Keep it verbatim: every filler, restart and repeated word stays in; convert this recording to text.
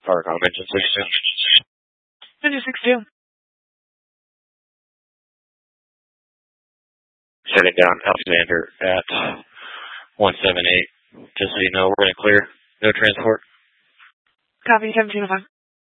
Farcom, engine six two. Engine six two. Setting down Alexander at one seven eight. Just so you know, we're going to clear. No transport. Copy, seventeen oh five.